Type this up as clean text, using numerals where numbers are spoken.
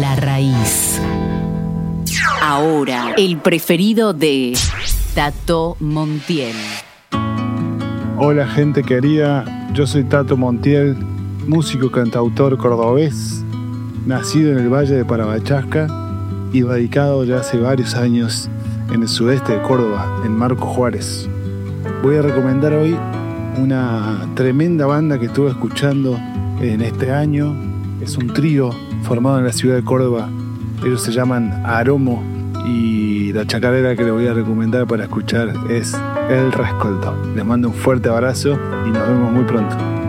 La Raíz. Ahora, el preferido de Tato Montiel. Hola gente querida, yo soy Tato Montiel, músico cantautor cordobés, nacido en el Valle de Parabachasca y radicado ya hace varios años en el sudeste de Córdoba, en Marcos Juárez. Voy a recomendar hoy una tremenda banda que estuve escuchando en este año. Es un trío formado en la ciudad de Córdoba. Ellos se llaman Aromo y la chacarera que les voy a recomendar para escuchar es El Rescoldo. Les mando un fuerte abrazo y nos vemos muy pronto.